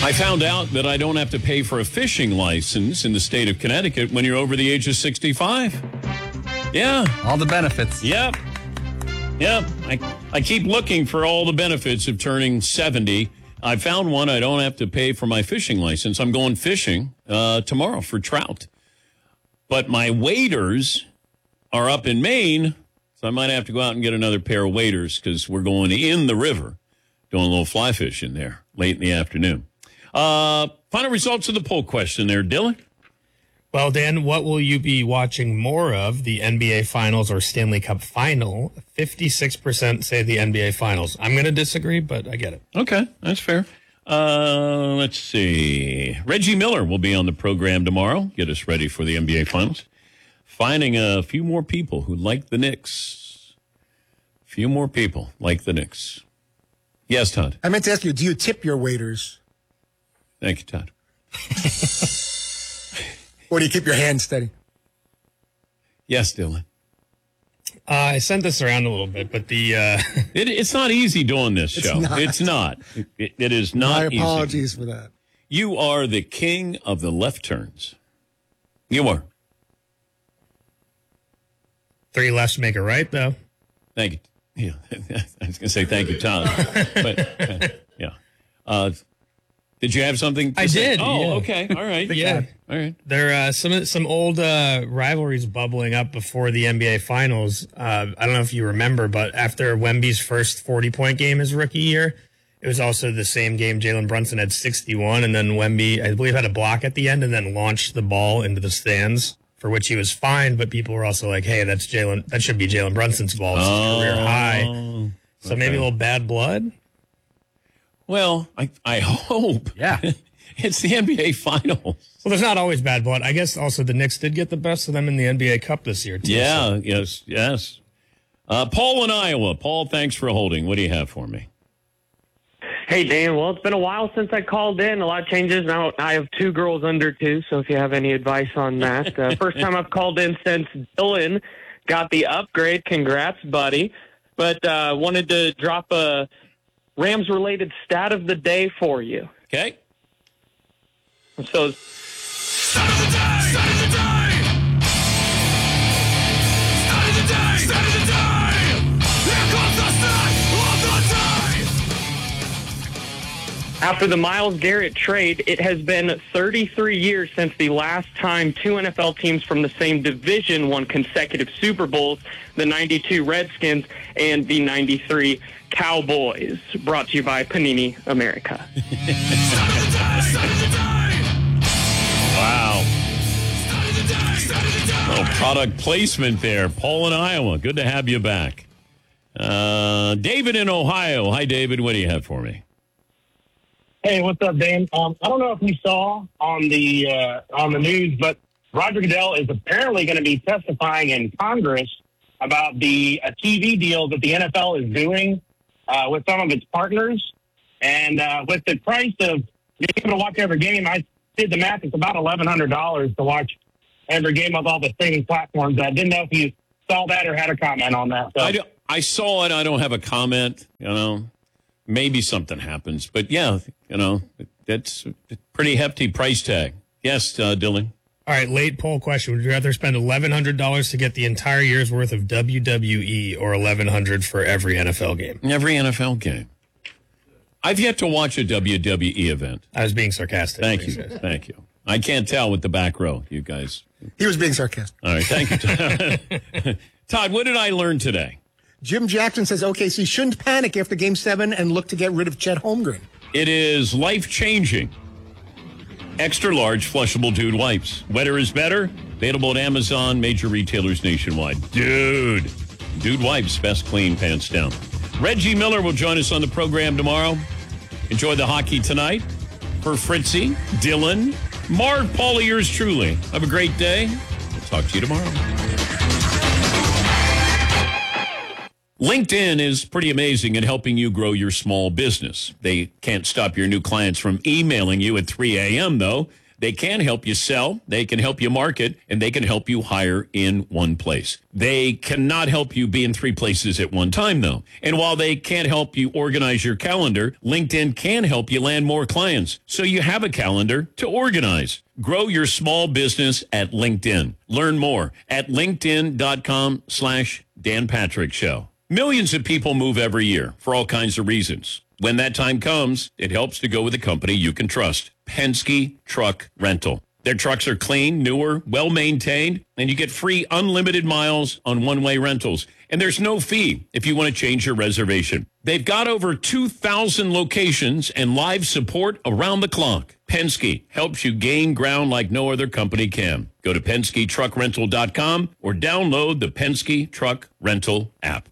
I found out that I don't have to pay for a fishing license in the state of Connecticut when you're over the age of 65. Yeah. All the benefits. Yep. I keep looking for all the benefits of turning 70. I found one. I don't have to pay for my fishing license. I'm going fishing tomorrow for trout. But my waders are up in Maine, so I might have to go out and get another pair of waders because we're going in the river, doing a little fly fishing there late in the afternoon. Final results of the poll question there, Dylan. Well, Dan, what will you be watching more of, the NBA Finals or Stanley Cup Final? 56% say the NBA Finals. I'm going to disagree, but I get it. Okay, that's fair. Let's see. Reggie Miller will be on the program tomorrow. Get us ready for the NBA Finals. Finding a few more people who like the Knicks. A few more people like the Knicks. Yes, Todd. I meant to ask you, do you tip your waiters? Thank you, Todd. Or do you keep your hands steady? Yes, Dylan. I sent this around a little bit, but it's not easy doing this show. It's not. It is not easy. My apologies for that. You are the king of the left turns. You are. 3 lefts make a right, though. Thank you. Yeah, I was going to say thank you, Tom. But, yeah. Did you have something to say? Did. Oh, yeah. Okay. All right. Yeah. All right. There are some old rivalries bubbling up before the NBA Finals. I don't know if you remember, but after Wemby's first 40-point game his rookie year, it was also the same game Jalen Brunson had 61, and then Wemby, I believe, had a block at the end and then launched the ball into the stands, for which he was fined, but people were also like, hey, that should be Jalen Brunson's ball. It's his career high. So maybe a little bad blood? Well, I hope. Yeah. It's the NBA Finals. Well, there's not always bad blood. I guess also the Knicks did get the best of them in the NBA Cup this year, too. Yeah, so. Yes. Paul in Iowa. Paul, thanks for holding. What do you have for me? Hey, Dan. Well, it's been a while since I called in. A lot of changes. Now I have 2 girls under 2, so if you have any advice on that. First time I've called in since Dylan got the upgrade. Congrats, buddy. But wanted to drop a Rams-related stat of the day for you. Okay. So, Stat of the day! Stat of the day! Stat of the day! Stat of the day! Here comes the stat of the day! after the Myles Garrett trade, it has been 33 years since the last time 2 NFL teams from the same division won consecutive Super Bowls, the 92 Redskins and the 93 Cowboys. Brought to you by Panini America. Wow. Oh, product placement there. Paul in Iowa. Good to have you back. David in Ohio. Hi, David. What do you have for me? Hey, what's up, Dan? I don't know if you saw on the news, but Roger Goodell is apparently going to be testifying in Congress about the TV deal that the NFL is doing with some of its partners. And with the price of being able to watch every game, I did the math. It's about $1,100 to watch every game with all the streaming platforms. I didn't know if you saw that or had a comment on that. So. I saw it. I don't have a comment. Maybe something happens. But, yeah, that's a pretty hefty price tag. Yes, Dylan. All right, late poll question. Would you rather spend $1,100 to get the entire year's worth of WWE or $1,100 for every NFL game? Every NFL game. I've yet to watch a WWE event. I was being sarcastic. Thank you. Thank you. I can't tell with the back row, you guys. He was being sarcastic. All right, thank you. Todd, what did I learn today? Jim Jackson says OKC shouldn't panic after Game 7 and look to get rid of Chet Holmgren. It is life-changing. Extra large flushable Dude wipes. Wetter is better. Available at Amazon, major retailers nationwide. Dude wipes, best clean, pants down. Reggie Miller will join us on the program tomorrow. Enjoy the hockey tonight. For Fritzy, Dylan, Marv, Paul, yours truly. Have a great day. We'll talk to you tomorrow. LinkedIn is pretty amazing at helping you grow your small business. They can't stop your new clients from emailing you at 3 a.m., though. They can help you sell, they can help you market, and they can help you hire in one place. They cannot help you be in 3 places at one time, though. And while they can't help you organize your calendar, LinkedIn can help you land more clients, so you have a calendar to organize. Grow your small business at LinkedIn. Learn more at linkedin.com/Dan Patrick Show. Millions of people move every year for all kinds of reasons. When that time comes, it helps to go with a company you can trust. Penske Truck Rental. Their trucks are clean, newer, well-maintained, and you get free unlimited miles on one-way rentals. And there's no fee if you want to change your reservation. They've got over 2,000 locations and live support around the clock. Penske helps you gain ground like no other company can. Go to PenskeTruckRental.com or download the Penske Truck Rental app.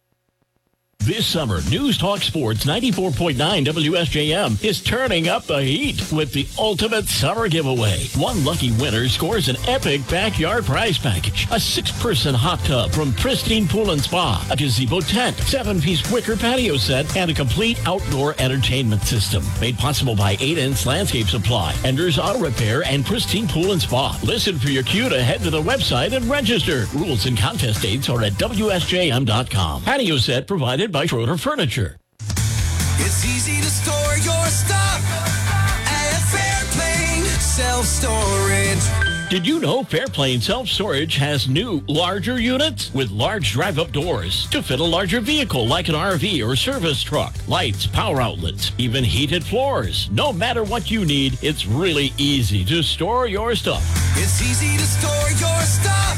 This summer, News Talk Sports 94.9 WSJM is turning up the heat with the ultimate summer giveaway. One lucky winner scores an epic backyard prize package, a 6-person hot tub from Pristine Pool and Spa, a gazebo tent, 7-piece wicker patio set, and a complete outdoor entertainment system. Made possible by 8-Inch Landscape Supply, Enders Auto Repair, and Pristine Pool and Spa. Listen for your cue to head to the website and register. Rules and contest dates are at WSJM.com. Patio set provided by Schroeder Furniture. It's easy to store your stuff at Fairplane Self-Storage. Did you know Fairplane Self-Storage has new, larger units with large drive-up doors to fit a larger vehicle like an RV or service truck, lights, power outlets, even heated floors. No matter what you need, it's really easy to store your stuff. It's easy to store your stuff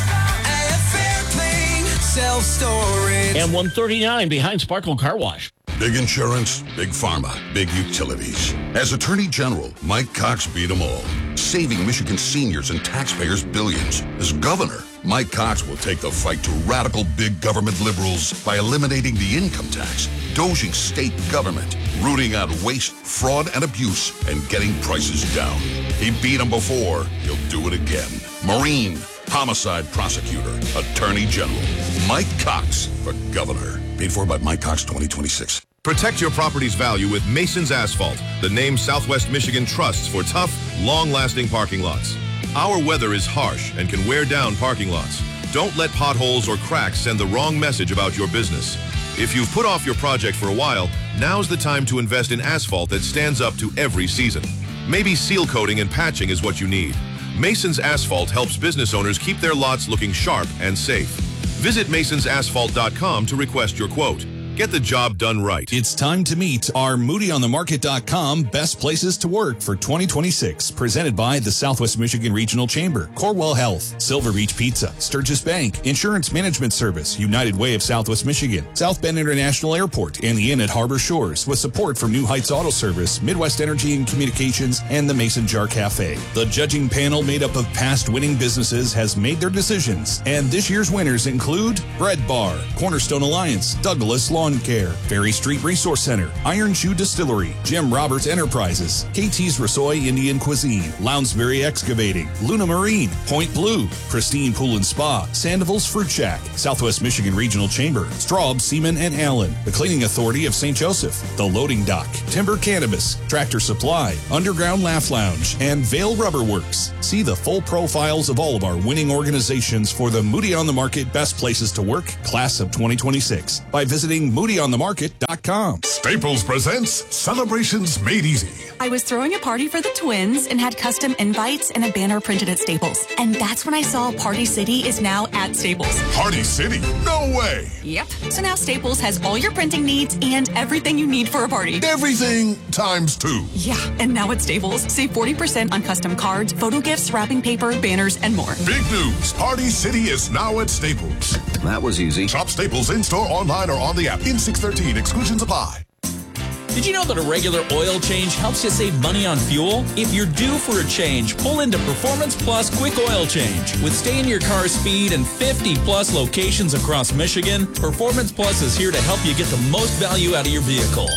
at Fairplane Self-Storage. And 139 behind Sparkle Car Wash. Big insurance, big pharma, big utilities. As Attorney General, Mike Cox beat them all, saving Michigan seniors and taxpayers billions. As governor, Mike Cox will take the fight to radical big government liberals by eliminating the income tax, doging state government, rooting out waste, fraud, and abuse, and getting prices down. He beat them before. He'll do it again. Marine, homicide prosecutor, Attorney General, Mike Cox for governor. Paid for by Mike Cox 2026. Protect your property's value with Mason's Asphalt, the name Southwest Michigan trusts for tough, long-lasting parking lots. Our weather is harsh and can wear down parking lots. Don't let potholes or cracks send the wrong message about your business. If you've put off your project for a while, now's the time to invest in asphalt that stands up to every season. Maybe seal coating and patching is what you need. Mason's Asphalt helps business owners keep their lots looking sharp and safe. Visit masonsasphalt.com to request your quote. Get the job done right. It's time to meet our MoodyOnTheMarket.com best places to work for 2026, presented by the Southwest Michigan Regional Chamber, Corewell Health, Silver Beach Pizza, Sturgis Bank, Insurance Management Service, United Way of Southwest Michigan, South Bend International Airport, and the Inn at Harbor Shores, with support from New Heights Auto Service, Midwest Energy and Communications, and the Mason Jar Cafe. The judging panel, made up of past winning businesses, has made their decisions, and this year's winners include Bread Bar, Cornerstone Alliance, Douglas Lawn Care, Ferry Street Resource Center, Iron Shoe Distillery, Jim Roberts Enterprises, KT's Rosoy Indian Cuisine, Lounsbury Excavating, Luna Marine, Point Blue, Pristine Pool and Spa, Sandoval's Fruit Shack, Southwest Michigan Regional Chamber, Straub, Seaman and Allen, the Cleaning Authority of St. Joseph, the Loading Dock, Timber Cannabis, Tractor Supply, Underground Laugh Lounge, and Vale Rubber Works. See the full profiles of all of our winning organizations for the Moody on the Market Best Places to Work Class of 2026 by visiting MoodyOnTheMarket.com. Staples presents Celebrations Made Easy. I was throwing a party for the twins and had custom invites and a banner printed at Staples. And that's when I saw Party City is now at Staples. Party City? No way! Yep. So now Staples has all your printing needs and everything you need for a party. Everything times 2. Yeah, and now at Staples, save 40% on custom cards, photo gifts, wrapping paper, banners, and more. Big news! Party City is now at Staples. That was easy. Shop Staples in-store, online, or on the app. In 613, exclusions apply. Did you know that a regular oil change helps you save money on fuel? If you're due for a change, pull into Performance Plus Quick Oil Change. With stay-in-your-car speed and 50-plus locations across Michigan, Performance Plus is here to help you get the most value out of your vehicle.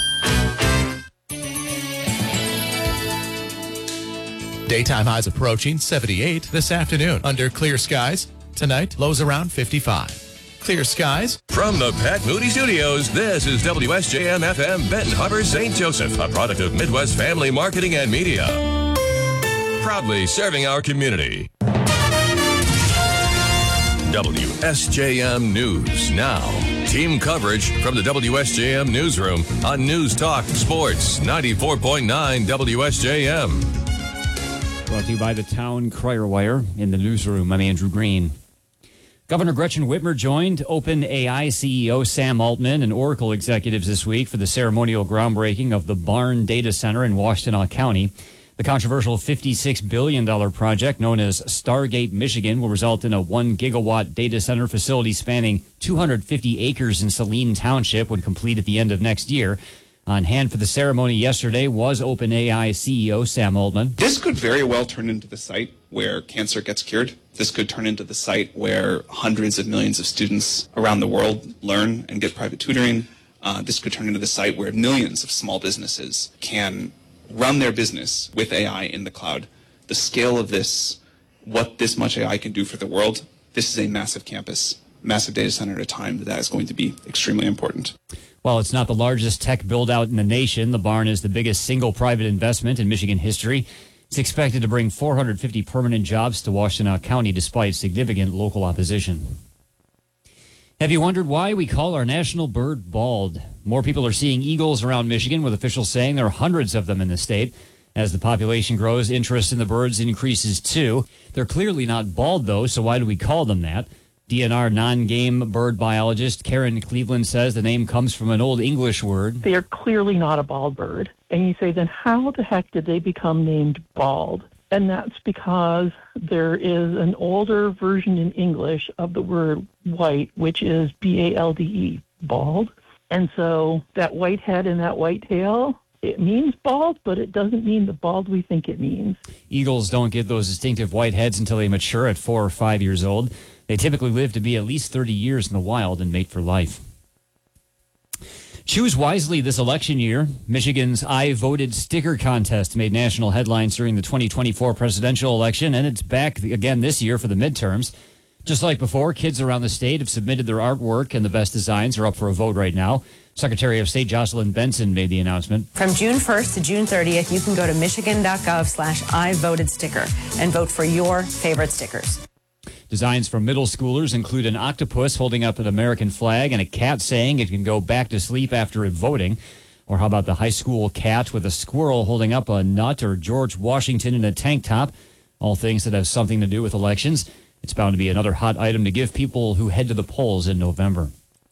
Daytime highs approaching 78 this afternoon. Under clear skies, tonight lows around 55. Clear skies. From the Pat Moody Studios, this is WSJM-FM Benton Harbor, St. Joseph, a product of Midwest Family Marketing and Media. proudly serving our community. WSJM News Now. Team coverage from the WSJM Newsroom on News Talk Sports 94.9 WSJM. Brought to you by the Town Crier Wire. In the newsroom, I'm Andrew Green. Governor Gretchen Whitmer joined OpenAI CEO Sam Altman and Oracle executives this week for the ceremonial groundbreaking of the Barn Data Center in Washtenaw County. The controversial $56 billion project known as Stargate Michigan will result in a 1 gigawatt data center facility spanning 250 acres in Saline Township when complete at the end of next year. On hand for the ceremony yesterday was OpenAI CEO Sam Altman. This could very well turn into the site where cancer gets cured. This could turn into the site where hundreds of millions of students around the world learn and get private tutoring. This could turn into the site where millions of small businesses can run their business with AI in the cloud. The scale of this, what this much AI can do for the world, this is a massive campus, massive data center at a time that is going to be extremely important. While it's not the largest tech build-out in the nation, the barn is the biggest single private investment in Michigan history. It's expected to bring 450 permanent jobs to Washtenaw County despite significant local opposition. Have you wondered why we call our national bird bald? More people are seeing eagles around Michigan, with officials saying there are hundreds of them in the state. As the population grows, interest in the birds increases too. They're clearly not bald, though, so why do we call them that? DNR non-game bird biologist Karen Cleveland says the name comes from an Old English word. They are clearly not a bald bird. And you say, then how the heck did they become named bald? And that's because there is an older version in English of the word white, which is B-A-L-D-E, bald. And so that white head and that white tail, it means bald, but it doesn't mean the bald we think it means. Eagles don't get those distinctive white heads until they mature at 4 or 5 years old. They typically live to be at least 30 years in the wild and mate for life. Choose wisely this election year. Michigan's I Voted sticker contest made national headlines during the 2024 presidential election, and it's back again this year for the midterms. Just like before, kids around the state have submitted their artwork, and the best designs are up for a vote right now. Secretary of State Jocelyn Benson made the announcement. From June 1st to June 30th, you can go to michigan.gov/IVotedSticker and vote for your favorite stickers. Designs from middle schoolers include an octopus holding up an American flag and a cat saying it can go back to sleep after voting. Or how about the high school cat with a squirrel holding up a nut, or George Washington in a tank top? All things that have something to do with elections. It's bound to be another hot item to give people who head to the polls in November.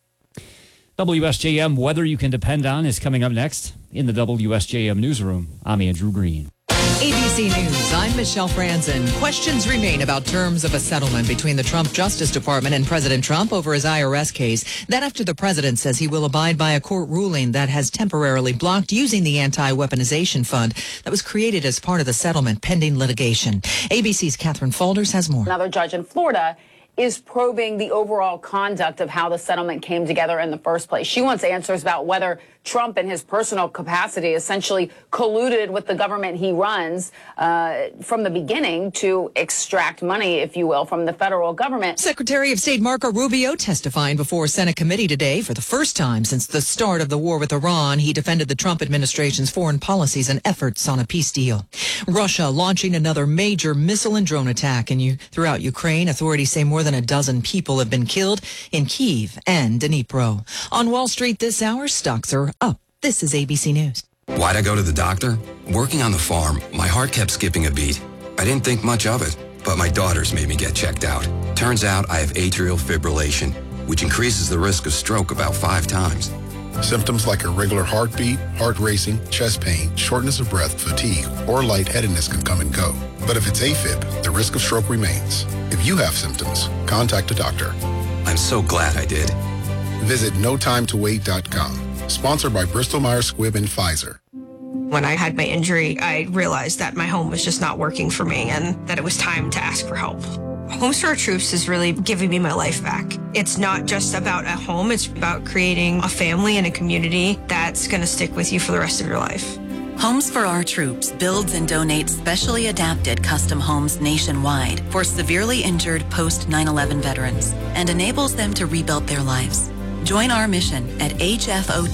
WSJM Weather You Can Depend On is coming up next. In the WSJM Newsroom, I'm Andrew Green. ABC News, I'm Michelle Franzen. Questions remain about terms of a settlement between the Trump Justice Department and President Trump over his IRS case. That after the president says he will abide by a court ruling that has temporarily blocked using the anti-weaponization fund that was created as part of the settlement pending litigation. ABC's Catherine Faulders has more. Another judge in Florida is probing the overall conduct of how the settlement came together in the first place. She wants answers about whether Trump in his personal capacity essentially colluded with the government he runs from the beginning to extract money, if you will, from the federal government. Secretary of State Marco Rubio testifying before a Senate committee today for the first time since the start of the war with Iran. He defended the Trump administration's foreign policies and efforts on a peace deal. Russia launching another major missile and drone attack throughout Ukraine. Authorities say more than a dozen people have been killed in Kyiv and Dnipro. On Wall Street this hour, stocks are up. This is ABC News. Why'd I go to the doctor? Working on the farm, my heart kept skipping a beat. I didn't think much of it, but my daughters made me get checked out. Turns out I have atrial fibrillation, which increases the risk of stroke about 5 times. Symptoms like irregular heartbeat, heart racing, chest pain, shortness of breath, fatigue, or lightheadedness can come and go. But if it's AFib, the risk of stroke remains. If you have symptoms, contact a doctor. I'm so glad I did. Visit notimetowait.com. Sponsored by Bristol-Myers Squibb and Pfizer. When I had my injury, I realized that my home was just not working for me and that it was time to ask for help. Homes for Our Troops is really giving me my life back. It's not just about a home, it's about creating a family and a community that's going to stick with you for the rest of your life. Homes for Our Troops builds and donates specially adapted custom homes nationwide for severely injured post 9/11 veterans and enables them to rebuild their lives. Join our mission at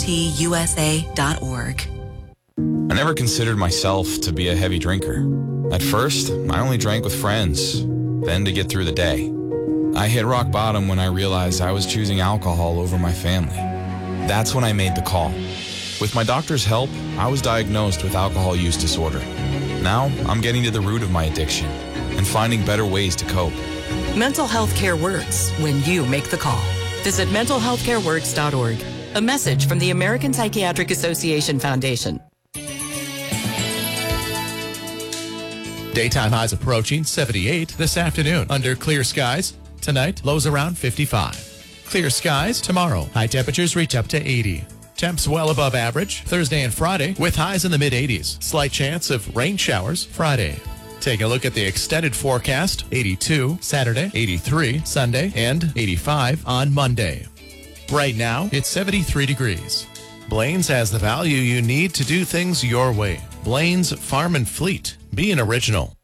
hfotusa.org. I never considered myself to be a heavy drinker. At first, I only drank with friends, then to get through the day. I hit rock bottom when I realized I was choosing alcohol over my family. That's when I made the call. With my doctor's help, I was diagnosed with alcohol use disorder. Now, I'm getting to the root of my addiction and finding better ways to cope. Mental health care works when you make the call. Visit mentalhealthcareworks.org. A message from the American Psychiatric Association Foundation. Daytime highs approaching 78 this afternoon under clear skies. Tonight, lows around 55. Clear skies tomorrow. High temperatures reach up to 80. Temps well above average Thursday and Friday with highs in the mid-80s. Slight chance of rain showers Friday. Take a look at the extended forecast. 82 Saturday, 83 Sunday, and 85 on Monday. Right now, it's 73 degrees. Blaine's has the value you need to do things your way. Blaine's Farm and Fleet. Be an original.